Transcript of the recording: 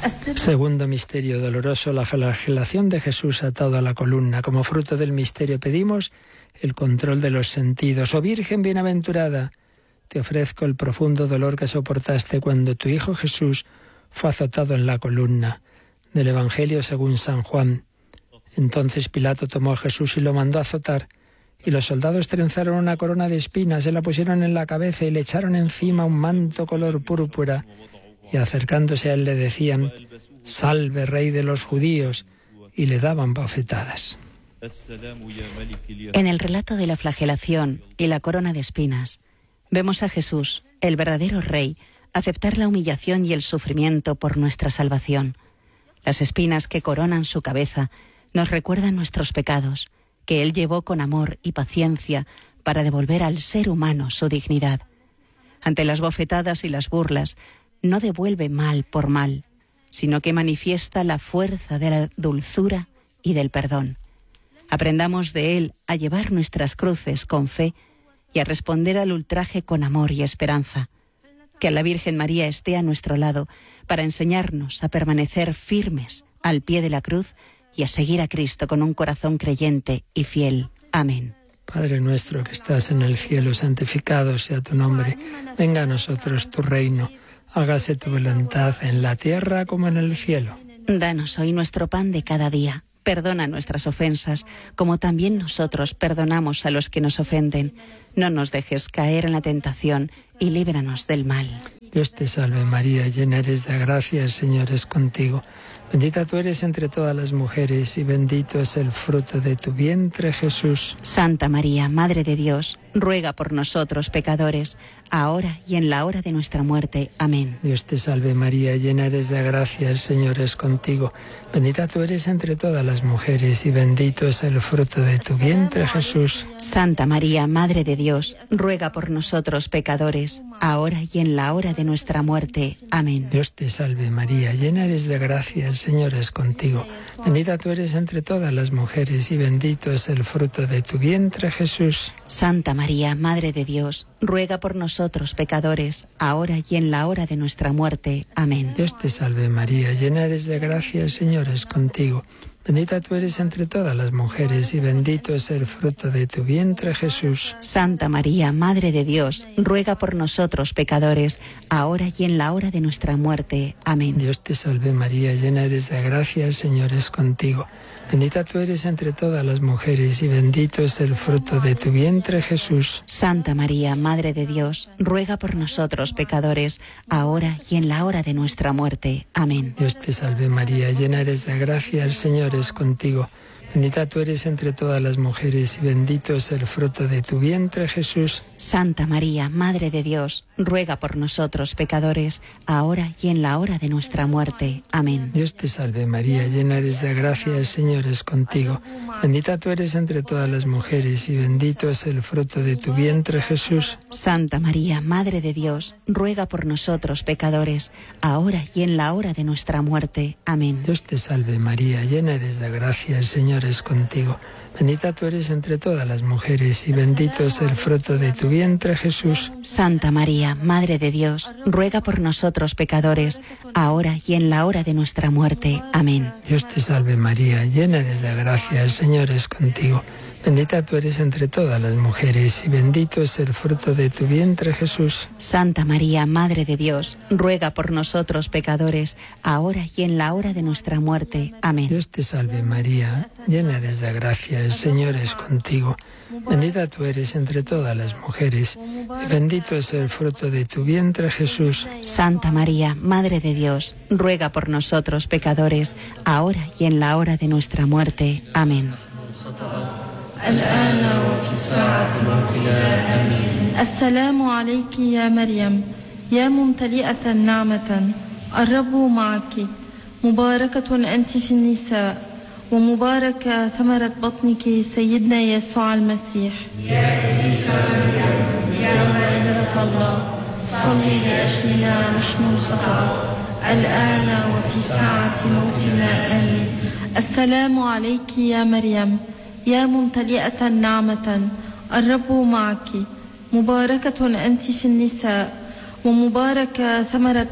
Segundo misterio doloroso, la flagelación de Jesús atado a la columna. Como fruto del misterio pedimos el control de los sentidos. Oh Virgen bienaventurada, te ofrezco el profundo dolor que soportaste cuando tu Hijo Jesús fue azotado en la columna. Del Evangelio según San Juan. Entonces Pilato tomó a Jesús y lo mandó azotar, y los soldados trenzaron una corona de espinas, se la pusieron en la cabeza y le echaron encima un manto color púrpura, y acercándose a él le decían: «Salve, Rey de los judíos», y le daban bofetadas. En el relato de la flagelación y la corona de espinas, vemos a Jesús, el verdadero Rey, aceptar la humillación y el sufrimiento por nuestra salvación. Las espinas que coronan su cabeza nos recuerdan nuestros pecados, que Él llevó con amor y paciencia para devolver al ser humano su dignidad. Ante las bofetadas y las burlas, no devuelve mal por mal, sino que manifiesta la fuerza de la dulzura y del perdón. Aprendamos de Él a llevar nuestras cruces con fe y a responder al ultraje con amor y esperanza. Que la Virgen María esté a nuestro lado para enseñarnos a permanecer firmes al pie de la cruz y a seguir a Cristo con un corazón creyente y fiel. Amén. Padre nuestro que estás en el cielo, santificado sea tu nombre. Venga a nosotros tu reino. Hágase tu voluntad en la tierra como en el cielo. Danos hoy nuestro pan de cada día. Perdona nuestras ofensas, como también nosotros perdonamos a los que nos ofenden. No nos dejes caer en la tentación y líbranos del mal. Dios te salve María, llena eres de gracia, el Señor es contigo. Bendita tú eres entre todas las mujeres y bendito es el fruto de tu vientre, Jesús. Santa María, Madre de Dios, ruega por nosotros pecadores, ahora y en la hora de nuestra muerte. Amén. Dios te salve María, llena eres de gracia, el Señor es contigo. Bendita tú eres entre todas las mujeres y bendito es el fruto de tu vientre, Jesús. Santa María, Madre de Dios, ruega por nosotros pecadores, ahora y en la hora de nuestra muerte. Amén. Dios te salve María, llena eres de gracia, el Señor es contigo. Bendita tú eres entre todas las mujeres y bendito es el fruto de tu vientre, Jesús. Santa María, Madre de Dios, ruega por nosotros pecadores, ahora y en la hora de nuestra muerte. Amén. Dios te salve María, llena eres de gracia, el Señor es contigo. Bendita tú eres entre todas las mujeres y bendito es el fruto de tu vientre, Jesús. Santa María, Madre de Dios, ruega por nosotros pecadores, ahora y en la hora de nuestra muerte. Amén. Dios te salve María, llena eres de gracia, el Señor es contigo. Bendita tú eres entre todas las mujeres y bendito es el fruto de tu vientre, Jesús. Santa María, Madre de Dios, ruega por nosotros pecadores, ahora y en la hora de nuestra muerte. Amén. Dios te salve María, llena eres de gracia, el Señor es contigo. Bendita tú eres entre todas las mujeres y bendito es el fruto de tu vientre, Jesús. Santa María, Madre de Dios, ruega por nosotros pecadores, ahora y en la hora de nuestra muerte. Amén. Dios te salve María, llena eres de gracia, el Señor es contigo. Bendita tú eres entre todas las mujeres y bendito es el fruto de tu vientre, Jesús. Santa María, Madre de Dios, ruega por nosotros pecadores, ahora y en la hora de nuestra muerte. Amén. Dios te salve María, llena eres de gracia, el Señor es contigo. Bendita tú eres entre todas las mujeres y bendito es el fruto de tu vientre, Jesús. Santa María, Madre de Dios, ruega por nosotros pecadores, ahora y en la hora de nuestra muerte. Amén. Dios te salve María, llena eres de gracia, el Señor es contigo. Bendita tú eres entre todas las mujeres y bendito es el fruto de tu vientre, Jesús. Santa María, Madre de Dios, ruega por nosotros pecadores, ahora y en la hora de nuestra muerte. Amén. Dios te salve María, llena eres de gracia, el Señor es contigo. Bendita tú eres entre todas las mujeres y bendito es el fruto de tu vientre, Jesús. Santa María, Madre de Dios, ruega por nosotros pecadores, ahora y en la hora de nuestra muerte. Amén. الآن وفي الساعة موتنا آمين. السلام عليك يا مريم يا ممتلئة نعمة الرب معك مباركة أنت في النساء ومبارك ثمرة بطنك سيدنا يسوع المسيح. يا عيسى مريم يا والدة الله صلي لأجلنا نحن الخطاة الآن وفي ساعة موتنا آمين. السلام عليك يا مريم يا ممتلئة نعمة الرب معك مباركة أنت في النساء ومبارك ثمرة